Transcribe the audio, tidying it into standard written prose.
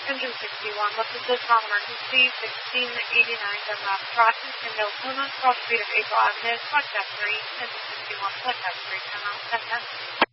Engine 61, what's the call emergency? 1689 Dunlap Crossing, Kendall, Plymouth, cross speed of April Avenue, contact 3, Engine 61, contact 3, 10 out, 10.